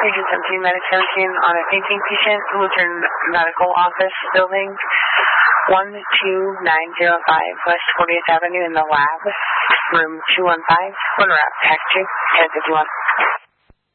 Region 17, Medic 17 on a fainting patient, Lutheran Medical Office Building, 12905 West 40th Avenue in the lab, room 215, quarter out, tax 2, 1051.